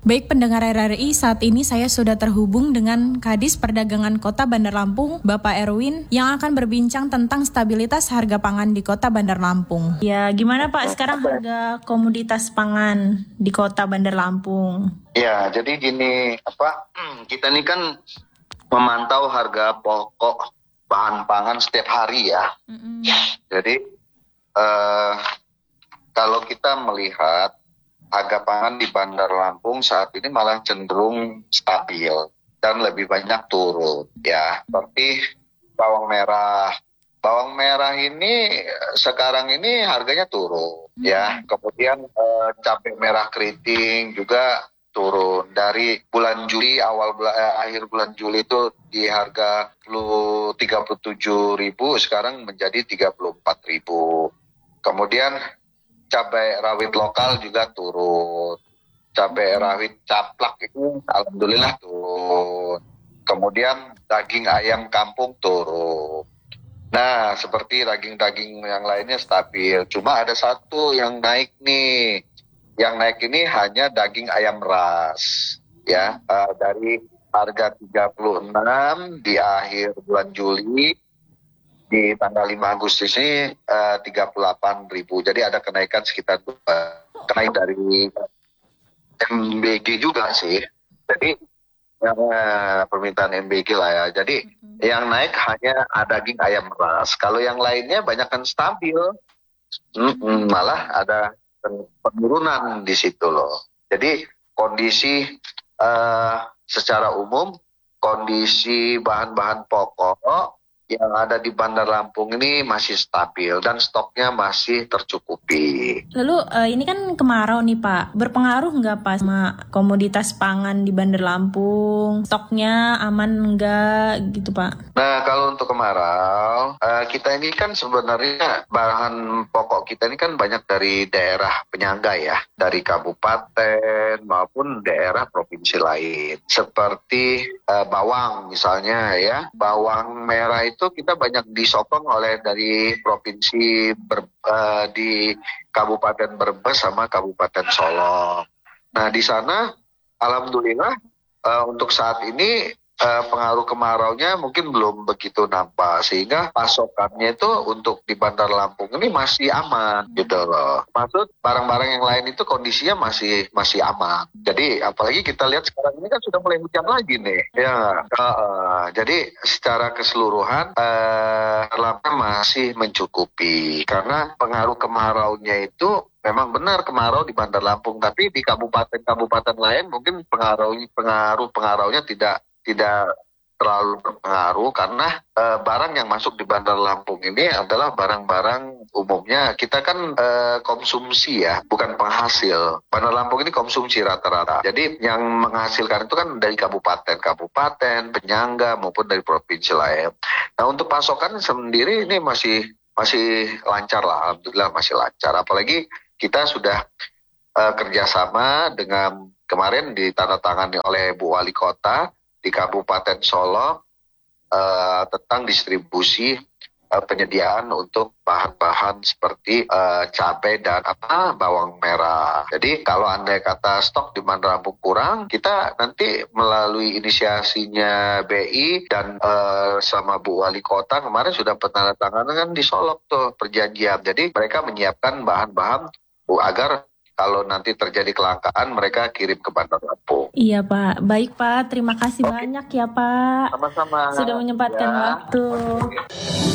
Baik pendengar RRI, saat ini saya sudah terhubung dengan Kadis Perdagangan Kota Bandar Lampung, Bapak Erwin, yang akan berbincang tentang stabilitas harga pangan di Kota Bandar Lampung. Ya, gimana Pak sekarang harga komoditas pangan di Kota Bandar Lampung? Ya, jadi gini, kita ini kan memantau harga pokok bahan pangan setiap hari ya. Jadi kalau kita melihat harga pangan di Bandar Lampung saat ini malah cenderung stabil dan lebih banyak turun ya. Seperti bawang merah. Bawang merah ini sekarang ini harganya turun ya. Kemudian cabai merah keriting juga turun dari bulan Juli akhir bulan Juli itu di harga 37.000 sekarang menjadi 34.000. Kemudian cabai rawit lokal juga turun. Cabai rawit caplak itu alhamdulillah turun. Kemudian daging ayam kampung turun. Nah, seperti daging-daging yang lainnya stabil. Cuma ada satu yang naik nih. Yang naik ini hanya daging ayam ras. Ya, dari harga 36 di akhir bulan Juli di tanggal 5 Agustus ini 38.000. Jadi ada kenaikan sekitar naik dari MBG juga sih. Jadi permintaan MBG lah ya. Jadi yang naik hanya daging ayam ras. Kalau yang lainnya banyak kan stabil. Malah ada penurunan di situ loh. Jadi kondisi secara umum kondisi bahan-bahan pokok yang ada di Bandar Lampung ini masih stabil dan stoknya masih tercukupi. Lalu ini kan kemarau nih Pak, berpengaruh nggak Pak sama komoditas pangan di Bandar Lampung? Stoknya aman nggak gitu Pak? Nah kalau untuk kemarau, kita ini kan sebenarnya bahan pokok kita ini kan banyak dari daerah penyangga ya, dari kabupaten maupun daerah provinsi lain. Seperti bawang misalnya ya, bawang merah itu kita banyak disokong oleh dari provinsi di Kabupaten Brebes sama Kabupaten Solok. Nah di sana alhamdulillah untuk saat ini pengaruh kemaraunya mungkin belum begitu nampak sehingga pasokannya itu untuk di Bandar Lampung ini masih aman gitu loh. Maksud barang-barang yang lain itu kondisinya masih aman. Jadi apalagi kita lihat sekarang ini kan sudah mulai hujan lagi nih. Ya, jadi secara keseluruhan Lampung masih mencukupi karena pengaruh kemaraunya itu memang benar kemarau di Bandar Lampung, tapi di kabupaten-kabupaten lain mungkin pengaruhnya tidak terlalu berpengaruh karena barang yang masuk di Bandar Lampung ini adalah barang-barang umumnya kita kan konsumsi ya, bukan penghasil. Bandar Lampung ini konsumsi rata-rata. Jadi yang menghasilkan itu kan dari kabupaten, penyangga maupun dari provinsi lain. Nah untuk pasokan sendiri ini masih lancar lah, alhamdulillah masih lancar. Apalagi kita sudah kerjasama dengan kemarin ditandatangani oleh Bu Wali Kota di Kabupaten Solok tentang distribusi penyediaan untuk bahan-bahan seperti cabai dan bawang merah. Jadi kalau andai kata stok di Bandar Lampung kurang, kita nanti melalui inisiasinya BI dan sama Bu Wali Kota kemarin sudah penandatanganan di Solok tuh perjanjian. Jadi mereka menyiapkan bahan-bahan agar kalau nanti terjadi kelangkaan, mereka kirim ke Bandar Lampung. Iya Pak, baik Pak, terima kasih banyak ya Pak. Sama-sama. Sudah menyempatkan waktu.